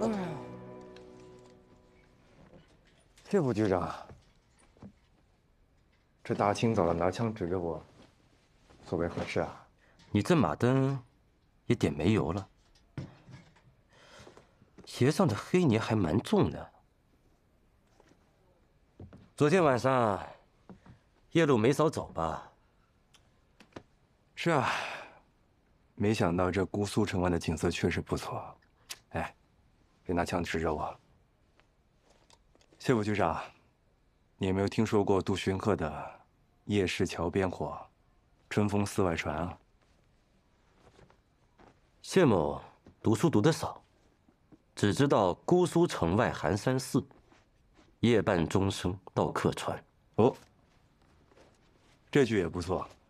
谢副局长，这大清早的拿枪指着我，所为何事啊？ 你这马灯也点没油了，鞋上的黑泥还蛮重的。昨天晚上夜路没少走吧？ 是啊，没想到这姑苏城外的景色确实不错。哎，别拿枪指着我。谢副局长，你有没有听说过杜荀鹤的“夜市桥边火，春风寺外传”啊？ 谢某读书读得少，只知道姑苏城外寒山寺，夜半钟声到客船。 哦，这句也不错。